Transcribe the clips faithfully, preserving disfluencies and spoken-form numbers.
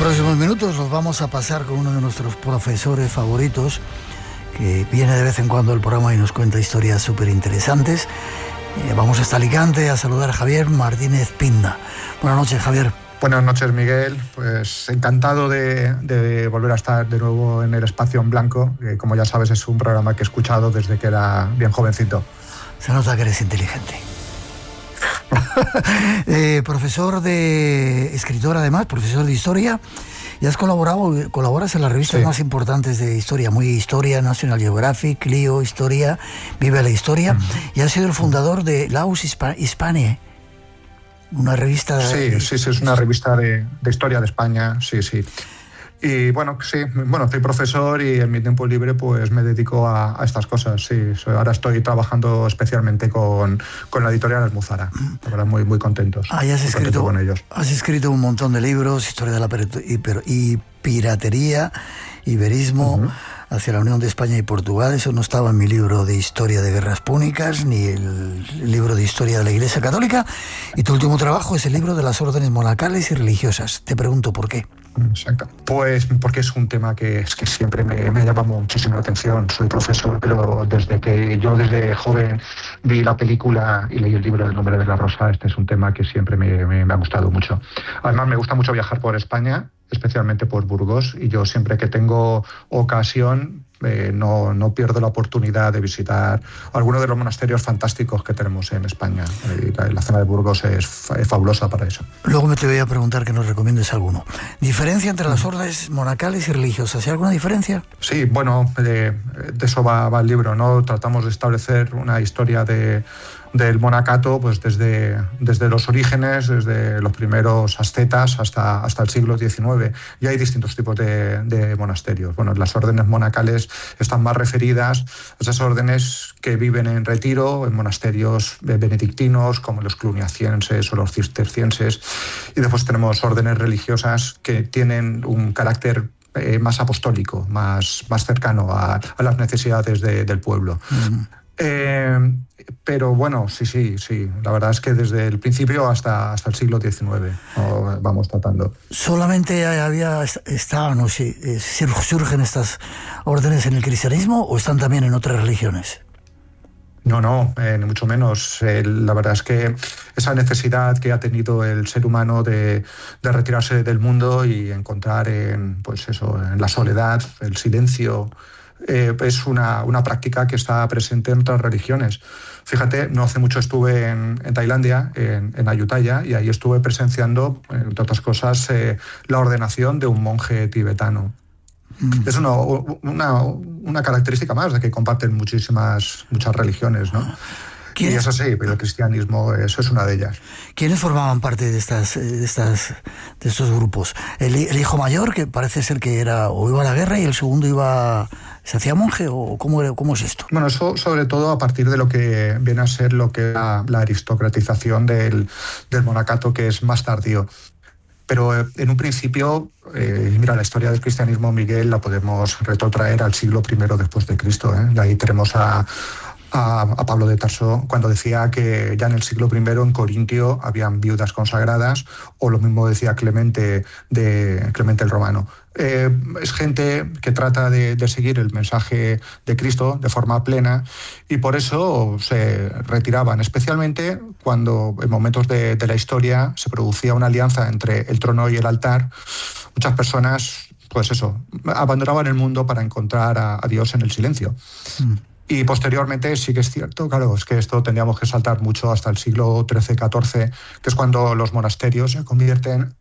próximos minutos los vamos a pasar con uno de nuestros profesores favoritos, que viene de vez en cuando al programa y nos cuenta historias súper interesantes. Eh, vamos hasta Alicante a saludar a Javier Martínez Pinda. Buenas noches, Javier. Buenas noches, Miguel. Pues encantado de, de volver a estar de nuevo en el Espacio en Blanco, que como ya sabes es un programa que he escuchado desde que era bien jovencito. Se nota que eres inteligente. eh, profesor de escritor, además, profesor de historia, y has colaborado, colaboras en las revistas sí. más importantes de historia, muy Historia, National Geographic, Clio, Historia, Vive la Historia, mm. y has sido el fundador de Laus Hispaniae, una revista... Sí, de... sí, sí, es una revista de, de historia de España, sí, sí. Y bueno, sí, bueno, soy profesor y en mi tiempo libre pues me dedico a, a estas cosas, sí. Ahora estoy trabajando especialmente con, con la editorial Almuzara, la verdad, muy, muy contentos. Ah, ya has escrito, con ellos. Has escrito un montón de libros, historia de la hiper, y piratería, iberismo, uh-huh. hacia la Unión de España y Portugal. Eso no estaba en mi libro de historia de guerras púnicas, ni el libro de historia de la Iglesia Católica. Y tu último trabajo es el libro de las órdenes monacales y religiosas. Te pregunto por qué. Exacto. Pues porque es un tema que es que siempre me, me llama muchísimo la atención. Soy profesor, pero desde que yo desde joven vi la película y leí el libro del Nombre de la Rosa, este es un tema que siempre me, me, me ha gustado mucho. Además me gusta mucho viajar por España, especialmente por Burgos, y yo siempre que tengo ocasión eh, no, no pierdo la oportunidad de visitar algunos de los monasterios fantásticos que tenemos en España. Eh, la, la zona de Burgos es, es fabulosa para eso. Luego me te voy a preguntar que nos recomiendes alguno. ¿Diferencia entre las órdenes monacales y religiosas? ¿Hay alguna diferencia? Sí, bueno, de, de eso va, va el libro, ¿no? Tratamos de establecer una historia de... del monacato, pues desde, desde los orígenes, desde los primeros ascetas hasta, hasta el siglo diecinueve. Y hay distintos tipos de, de monasterios. Bueno, las órdenes monacales están más referidas a esas órdenes que viven en retiro, en monasterios benedictinos, como los cluniacienses o los cistercienses. Y después tenemos órdenes religiosas que tienen un carácter eh, más apostólico, más, más cercano a, a las necesidades de, del pueblo. Mm. Eh, pero bueno, sí, sí, sí. La verdad es que desde el principio hasta, hasta el siglo diecinueve ¿no? Vamos tratando. ¿Solamente había, estaban o si, surgen estas órdenes en el cristianismo o están también en otras religiones? No, no, eh, ni mucho menos. Eh, la verdad es que esa necesidad que ha tenido el ser humano de, de retirarse del mundo y encontrar en, pues eso, en la soledad, el silencio, Eh, es una, una práctica que está presente en otras religiones. Fíjate, no hace mucho estuve en, en Tailandia, en, en Ayutthaya, y ahí estuve presenciando, entre otras cosas, eh, la ordenación de un monje tibetano. Mm. Es una, una, una característica más de que comparten muchísimas, muchas religiones, ¿no? Y eso sí, pero el cristianismo, eso es una de ellas. ¿Quiénes formaban parte de estas, de estas, de estos grupos? El, el hijo mayor, que parece ser que era o iba a la guerra, y el segundo iba, se hacía monje, o cómo, cómo es esto. Bueno, eso sobre todo a partir de lo que viene a ser lo que la, la aristocratización del, del monacato, que es más tardío. Pero eh, en un principio, eh, mira, la historia del cristianismo, Miguel, la podemos retrotraer al siglo primero después de Cristo. ¿eh? Ahí tenemos a A, a Pablo de Tarso cuando decía que ya en el siglo primero en Corintio habían viudas consagradas, o lo mismo decía Clemente de Clemente el Romano. Eh, es gente que trata de, de seguir el mensaje de Cristo de forma plena, y por eso se retiraban, especialmente cuando en momentos de, de la historia se producía una alianza entre el trono y el altar. Muchas personas, pues eso, abandonaban el mundo para encontrar a, a Dios en el silencio. Mm. Y posteriormente sí que es cierto, claro, es que esto tendríamos que saltar mucho hasta el siglo trece catorce, que es cuando los monasterios se convierten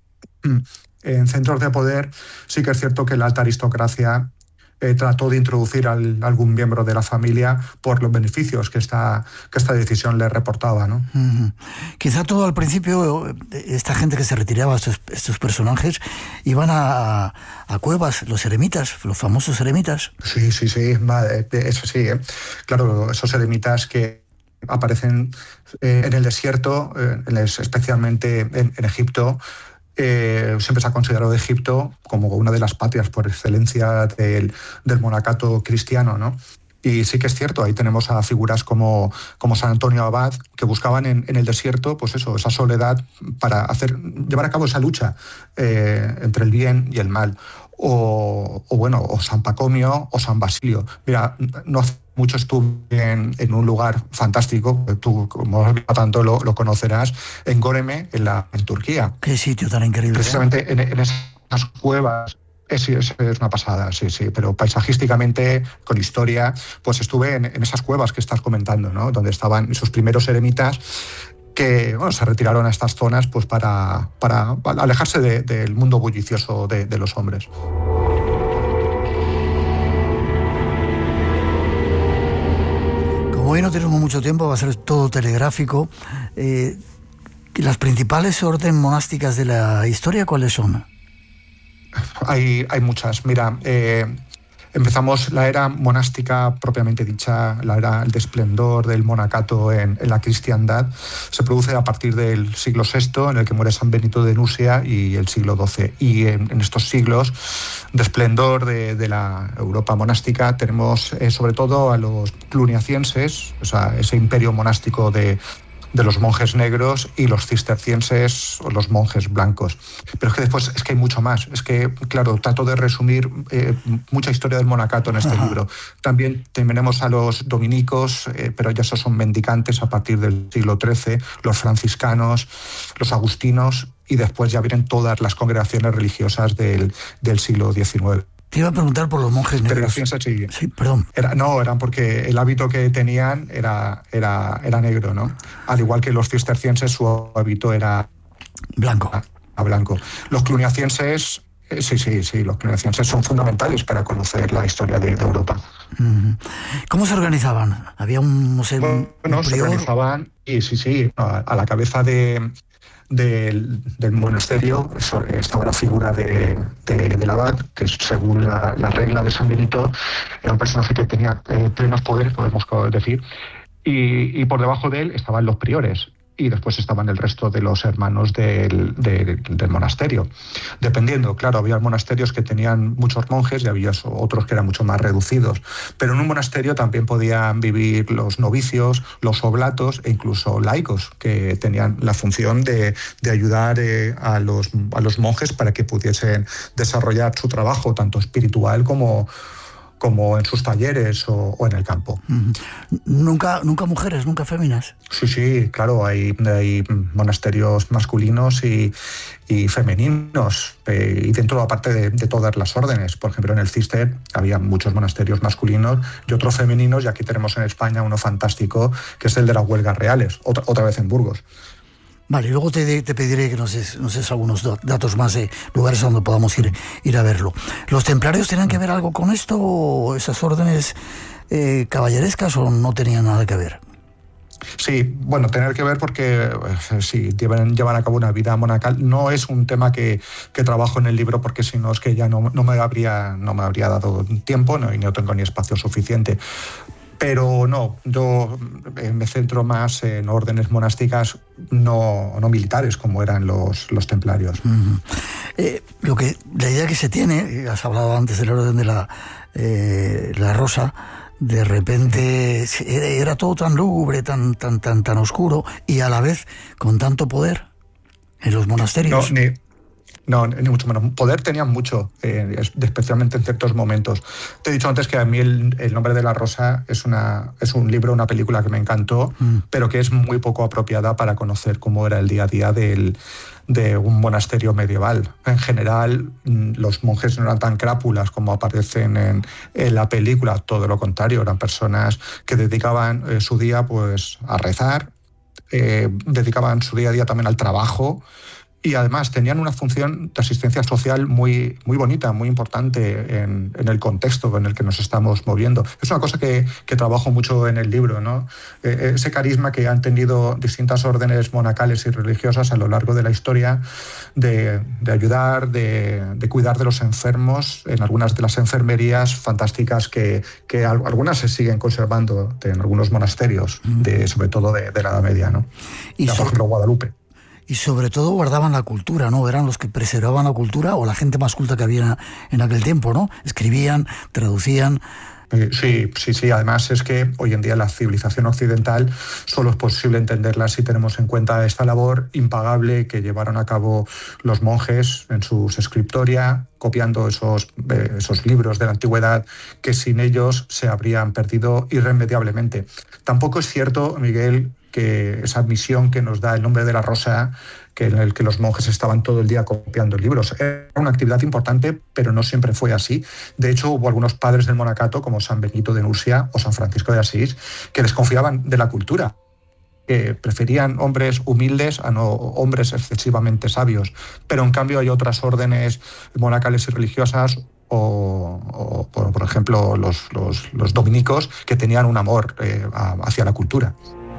en centros de poder. Sí que es cierto que la alta aristocracia eh, trató de introducir a algún miembro de la familia por los beneficios que esta, que esta decisión le reportaba, ¿no? Uh-huh. Quizá todo al principio, esta gente que se retiraba, estos, estos personajes, iban a, a cuevas, los eremitas, los famosos eremitas. Sí, sí, sí, eso sí, ¿eh? Claro, esos eremitas que aparecen eh, en el desierto, eh, especialmente en, en Egipto. Eh, siempre se ha considerado Egipto como una de las patrias por excelencia del, del monacato cristiano, ¿no? Y sí que es cierto, ahí tenemos a figuras como, como San Antonio Abad, que buscaban en, en el desierto, pues eso, esa soledad para hacer, llevar a cabo esa lucha eh, entre el bien y el mal. O, o bueno, o San Pacomio o San Basilio. Mira, no hace mucho estuve en, en un lugar fantástico, tú como tanto lo, lo conocerás, en Göreme, en, la, en Turquía. Qué sitio tan increíble. Precisamente ¿eh? en, en esas cuevas. Es, es, es una pasada, sí, sí, pero paisajísticamente, con historia, pues estuve en, en esas cuevas que estás comentando, ¿no? Donde estaban esos primeros eremitas que bueno, se retiraron a estas zonas pues para, para alejarse de, del mundo bullicioso de, de los hombres. Como hoy no tenemos mucho tiempo, va a ser todo telegráfico. Eh, ¿Las principales órdenes monásticas de la historia cuáles son? Hay, hay muchas. Mira, eh, empezamos la era monástica propiamente dicha, la era de esplendor del monacato en, en la cristiandad. Se produce a partir del siglo sexto, en el que muere San Benito de Nursia, y el siglo doce. Y en, en estos siglos de esplendor de, de la Europa monástica tenemos eh, sobre todo a los cluniacienses, o sea, ese imperio monástico de de los monjes negros, y los cistercienses o los monjes blancos. Pero es que después es que hay mucho más. Es que, claro, trato de resumir eh, mucha historia del monacato en este Ajá. libro. También tenemos a los dominicos, eh, pero ya esos son mendicantes a partir del siglo trece, los franciscanos, los agustinos, y después ya vienen todas las congregaciones religiosas del, del siglo diecinueve. Te iba a preguntar por los monjes negros. Pero sí, sí, perdón. Era, no, eran porque el hábito que tenían era, era, era negro, ¿no? Al igual que los cistercienses, su hábito era blanco. A, a blanco. Los cluniacienses, eh, sí, sí, sí, los cluniacienses son fundamentales para conocer la historia de, de Europa. ¿Cómo se organizaban? Había un, no sé, bueno, un, un se organizaban, y sí, sí, a, a la cabeza de Del, del monasterio estaba la figura de, de, del abad, que según la, la regla de San Benito era un personaje que tenía eh, plenos poderes, podemos decir, y, y por debajo de él estaban los priores, y después estaban el resto de los hermanos del, del, del monasterio. Dependiendo, claro, había monasterios que tenían muchos monjes y había otros que eran mucho más reducidos. Pero en un monasterio también podían vivir los novicios, los oblatos e incluso laicos, que tenían la función de, de ayudar eh, a, los, a los monjes para que pudiesen desarrollar su trabajo, tanto espiritual como como en sus talleres o, o en el campo. ¿Nunca, nunca mujeres, nunca féminas? Sí, sí, claro, hay, hay monasterios masculinos y, y femeninos, eh, y dentro aparte de, de todas las órdenes. Por ejemplo, en el Cister había muchos monasterios masculinos y otros femeninos, y aquí tenemos en España uno fantástico, que es el de las Huelgas Reales, otra, otra vez en Burgos. Vale, y luego te, te pediré que nos des, nos des algunos datos más de lugares donde podamos ir, ir a verlo. ¿Los templarios tenían que ver algo con esto, o esas órdenes eh, caballerescas, o no tenían nada que ver? Sí, bueno, tener que ver porque eh, sí, llevan, llevan a cabo una vida monacal. No es un tema que, que trabajo en el libro, porque si no es que ya no, no, me, habría, no me habría dado tiempo, ¿no? Y no tengo ni espacio suficiente. Pero no, yo me centro más en órdenes monásticas no, no militares, como eran los, los templarios. Uh-huh. eh, lo que, la idea que se tiene, has hablado antes del orden de la, eh, la rosa, de repente era, era todo tan lúgubre, tan, tan, tan, tan oscuro, y a la vez con tanto poder en los monasterios. No, ni... No, ni mucho menos. Poder tenían mucho, eh, especialmente en ciertos momentos. Te he dicho antes que a mí el, el Nombre de la Rosa es, una, es un libro, una película que me encantó, mm. pero que es muy poco apropiada para conocer cómo era el día a día del, de un monasterio medieval. En general, los monjes no eran tan crápulas como aparecen en, en la película, todo lo contrario, eran personas que dedicaban eh, su día pues, a rezar, eh, dedicaban su día a día también al trabajo, y además tenían una función de asistencia social muy, muy bonita, muy importante en, en el contexto en el que nos estamos moviendo. Es una cosa que, que trabajo mucho en el libro, ¿no? Eh, ese carisma que han tenido distintas órdenes monacales y religiosas a lo largo de la historia de, de ayudar, de, de cuidar de los enfermos en algunas de las enfermerías fantásticas que, que algunas se siguen conservando en algunos monasterios, de, sobre todo de, de la Edad Media, ¿no? Y ya, por ejemplo, Guadalupe. Y sobre todo guardaban la cultura, ¿no? Eran los que preservaban la cultura, o la gente más culta que había en aquel tiempo, ¿no? Escribían, traducían. Sí, sí, sí. Además es que hoy en día la civilización occidental solo es posible entenderla si tenemos en cuenta esta labor impagable que llevaron a cabo los monjes en sus scriptoria, copiando esos, eh, esos libros de la antigüedad que sin ellos se habrían perdido irremediablemente. Tampoco es cierto, Miguel, que esa misión que nos da el nombre de la rosa, que en el que los monjes estaban todo el día copiando libros. Era una actividad importante, pero no siempre fue así. De hecho, hubo algunos padres del monacato, como San Benito de Nursia o San Francisco de Asís, que desconfiaban de la cultura, que preferían hombres humildes a no hombres excesivamente sabios. Pero en cambio hay otras órdenes monacales y religiosas, o, o por, por ejemplo los, los, los dominicos, que tenían un amor eh, hacia la cultura.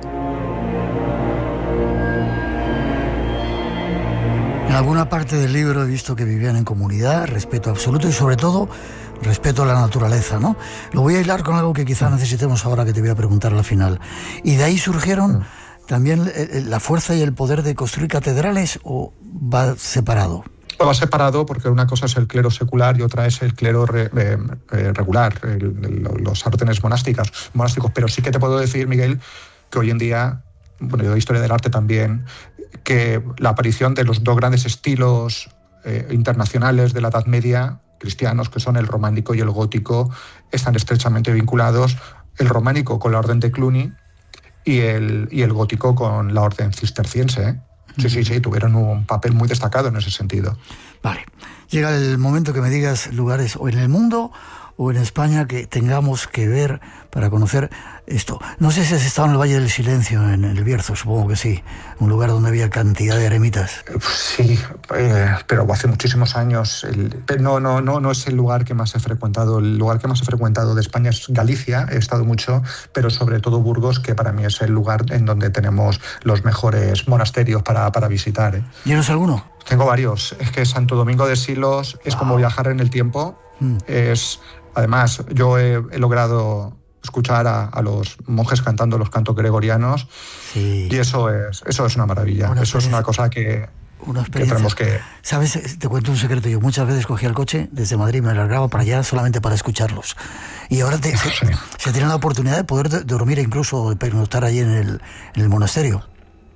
En alguna parte del libro he visto que vivían en comunidad, respeto absoluto y sobre todo respeto a la naturaleza, ¿no? Lo voy a hilar con algo que quizá necesitemos ahora, que te voy a preguntar al final. ¿Y de ahí surgieron también la fuerza y el poder de construir catedrales o va separado? Va separado porque una cosa es el clero secular y otra es el clero re, eh, eh, regular, el, el, los órdenes monásticas, monásticos. Pero sí que te puedo decir, Miguel, que hoy en día, bueno, yo de historia del arte también, que la aparición de los dos grandes estilos eh, internacionales de la Edad Media, cristianos, que son el románico y el gótico, están estrechamente vinculados, el románico con la orden de Cluny y el, y el gótico con la orden cisterciense, ¿eh? Sí, sí, sí, tuvieron un papel muy destacado en ese sentido. Vale, llega el momento que me digas lugares o en el mundo o en España que tengamos que ver para conocer esto. No sé si has estado en el Valle del Silencio, en el Bierzo, supongo que sí, un lugar donde había cantidad de eremitas. Sí, eh, pero hace muchísimos años. El, no, no, no, no es el lugar que más he frecuentado. El lugar que más he frecuentado de España es Galicia, he estado mucho, pero sobre todo Burgos, que para mí es el lugar en donde tenemos los mejores monasterios para, para visitar. ¿eh? ¿Tienes alguno? Tengo varios. Es que Santo Domingo de Silos es wow. como viajar en el tiempo. Mm. Es, además, yo he, he logrado escuchar a, a los monjes cantando los cantos gregorianos, sí. y eso es, eso es una maravilla. Una eso es una cosa que, una que tenemos que... ¿Sabes? Te cuento un secreto. Yo muchas veces cogía el coche desde Madrid, me largaba para allá solamente para escucharlos. Y ahora te, se, sí. se tiene la oportunidad de poder de, dormir e incluso pernoctar allí en el, en el monasterio.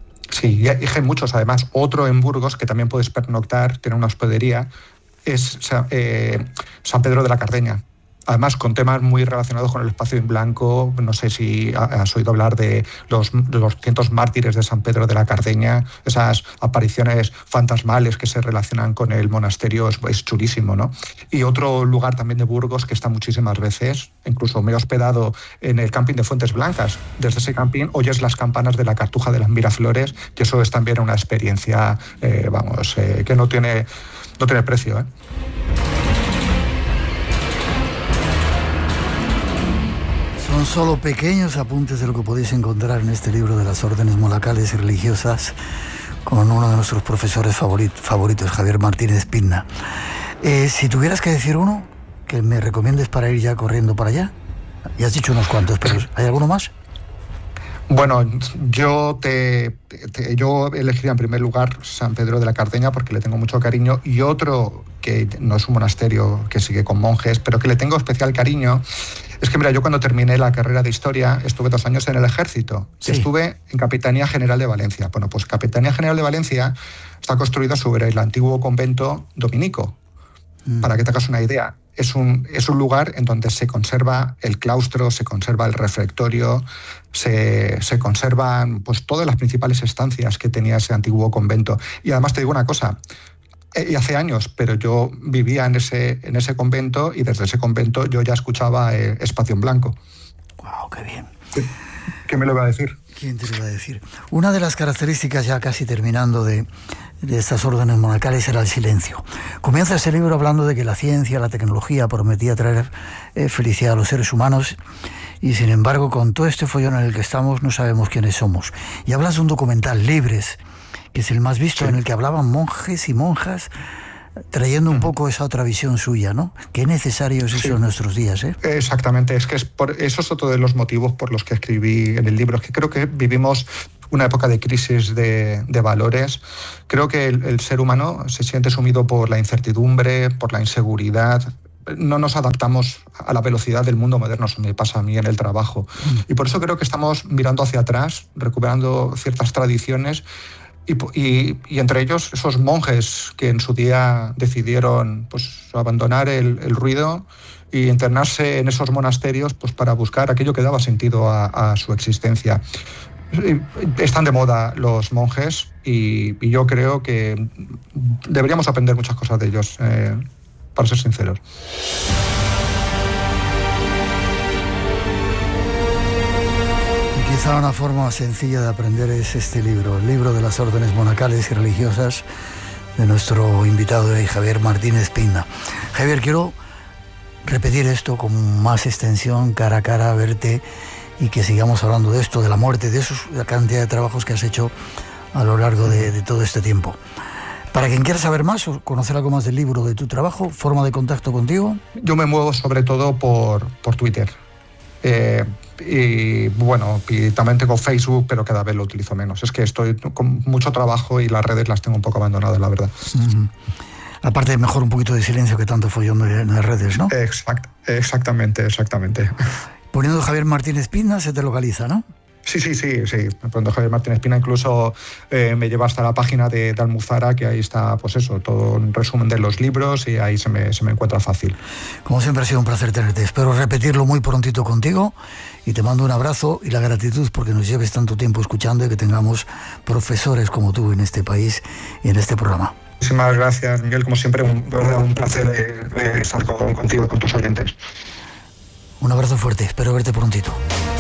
Sí, y hay muchos. Además, otro en Burgos que también puedes pernoctar, tiene una hospedería, es eh, San Pedro de la Cardeña. Además, con temas muy relacionados con el espacio en blanco. No sé si has oído hablar de los, de los cientos mártires de San Pedro de la Cardeña, esas apariciones fantasmales que se relacionan con el monasterio, es, es chulísimo, ¿no? Y otro lugar también de Burgos que está muchísimas veces, incluso me he hospedado en el camping de Fuentes Blancas. Desde ese camping oyes las campanas de la Cartuja de las Miraflores, y eso es también una experiencia, eh, vamos, eh, que no tiene, no tiene precio, ¿eh? Son solo pequeños apuntes de lo que podéis encontrar en este libro de las órdenes monacales y religiosas con uno de nuestros profesores favorit- favoritos, Javier Martínez Pinna. Eh, si tuvieras que decir uno que me recomiendes para ir ya corriendo para allá, ya has dicho unos cuantos, pero ¿hay alguno más? Bueno, yo te, te yo elegiría en primer lugar San Pedro de la Cardeña porque le tengo mucho cariño, y otro que no es un monasterio, que sigue con monjes, pero que le tengo especial cariño. Es que, mira, yo cuando terminé la carrera de Historia estuve dos años en el Ejército. Sí. Y estuve en Capitanía General de Valencia. Bueno, pues Capitanía General de Valencia está construida sobre el antiguo convento dominico. Mm. Para que te hagas una idea, es un, es un lugar en donde se conserva el claustro, se conserva el refectorio, se, se conservan pues todas las principales estancias que tenía ese antiguo convento. Y además te digo una cosa, y hace años, pero yo vivía en ese, en ese convento, y desde ese convento yo ya escuchaba eh, Espacio en Blanco. ¡Wow, qué bien! ¿Qué, qué me lo iba a decir? ¿Quién te lo iba a decir? Una de las características, ya casi terminando, de, de estas órdenes monacales era el silencio. Comienza ese libro hablando de que la ciencia, la tecnología prometía traer eh, felicidad a los seres humanos, y sin embargo, con todo este follón en el que estamos, no sabemos quiénes somos. Y hablas de un documental, Libres, que es el más visto, sí. en el que hablaban monjes y monjas, trayendo un poco esa otra visión suya, ¿no? Qué necesario es eso sí. en nuestros días, ¿eh? Exactamente, es que es por, eso es otro de los motivos por los que escribí en el libro, es que creo que vivimos una época de crisis de, de valores. Creo que el, el ser humano se siente sumido por la incertidumbre, por la inseguridad, no nos adaptamos a la velocidad del mundo moderno, eso me pasa a mí en el trabajo. Y por eso creo que estamos mirando hacia atrás, recuperando ciertas tradiciones, y, y, y entre ellos esos monjes que en su día decidieron pues, abandonar el, el ruido y internarse en esos monasterios pues, para buscar aquello que daba sentido a, a su existencia. Están de moda los monjes y, y yo creo que deberíamos aprender muchas cosas de ellos, eh, para ser sinceros. Y quizá una forma sencilla de aprender es este libro, el libro de las órdenes monacales y religiosas de nuestro invitado de hoy, Javier Martínez Pinna. Javier, quiero repetir esto con más extensión, cara a cara, verte y que sigamos hablando de esto, de la muerte, de esos, la cantidad de trabajos que has hecho a lo largo de, de todo este tiempo. Para quien quiera saber más o conocer algo más del libro, de tu trabajo, forma de contacto contigo. Yo me muevo sobre todo por, por Twitter. Eh, y bueno, y también tengo Facebook, pero cada vez lo utilizo menos. Es que estoy con mucho trabajo y las redes las tengo un poco abandonadas, la verdad. Uh-huh. Aparte, mejor un poquito de silencio que tanto follón en las redes, ¿no? Exact, exactamente, exactamente. Poniendo Javier Martínez Pinna se te localiza, ¿no? Sí, sí, sí, sí. Poniendo Javier Martínez Pinna incluso eh, me lleva hasta la página de, de Almuzara, que ahí está, pues eso, todo un resumen de los libros y ahí se me, se me encuentra fácil. Como siempre ha sido un placer tenerte. Espero repetirlo muy prontito contigo y te mando un abrazo y la gratitud porque nos lleves tanto tiempo escuchando y que tengamos profesores como tú en este país y en este programa. Muchísimas gracias, Miguel. Como siempre, un, un placer de, de estar con, contigo y con tus oyentes. Un abrazo fuerte, espero verte prontito.